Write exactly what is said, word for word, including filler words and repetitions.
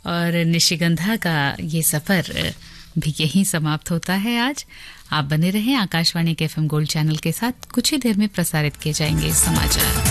और निशिगंधा का ये सफर भी यहीं समाप्त होता है आज। आप बने रहें आकाशवाणी के एफएम गोल्ड चैनल के साथ। कुछ ही देर में प्रसारित किए जाएंगे समाचार।